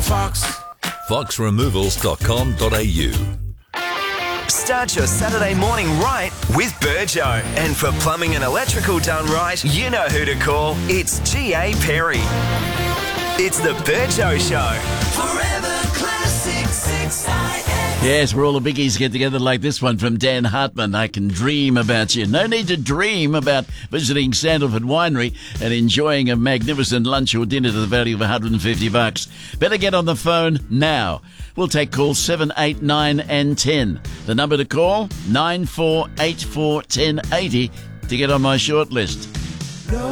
Fox. foxremovals.com.au. Start your Saturday morning right with Burjo. And for plumbing and electrical done right, you know who to call. It's G.A. Perry. It's the Burjo Show. Forever Classic 6IX. Yes, where all the biggies get together like this one from Dan Hartman. I can dream about you. No need to dream about visiting Sandalford Winery and enjoying a magnificent lunch or dinner to the value of $150. Better get on the phone now. We'll take calls 7, 8, 9 and 10. The number to call, 9484 1080 to get on my short list.